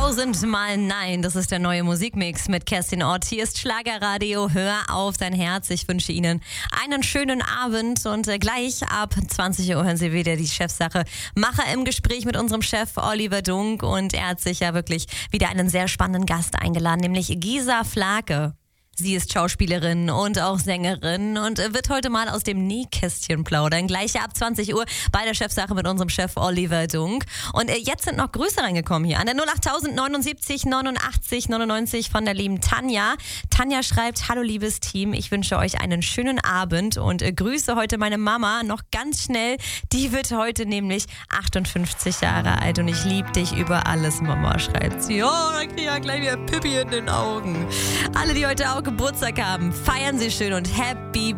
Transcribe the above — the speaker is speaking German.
1000-mal Nein, das ist der neue Musikmix mit Kerstin Ott. Hier ist Schlagerradio, hör auf dein Herz. Ich wünsche Ihnen einen schönen Abend und gleich ab 20 Uhr hören Sie wieder die Chefsache Macher im Gespräch mit unserem Chef Oliver Dunk und er hat sich ja wirklich wieder einen sehr spannenden Gast eingeladen, nämlich Gisa Flake. Sie ist Schauspielerin und auch Sängerin und wird heute mal aus dem Nähkästchen plaudern. Gleich ab 20 Uhr bei der Chefsache mit unserem Chef Oliver Dunk. Und jetzt sind noch Grüße reingekommen hier an der 08000 79 89 99 von der lieben Tanja. Tanja schreibt, hallo liebes Team, ich wünsche euch einen schönen Abend und grüße heute meine Mama noch ganz schnell. Die wird heute nämlich 58 Jahre alt und ich liebe dich über alles, Mama, schreibt sie. Oh, dann kriege ich ja gleich wieder Pippi in den Augen. Alle, die heute auch Geburtstag haben, feiern Sie schön und Happy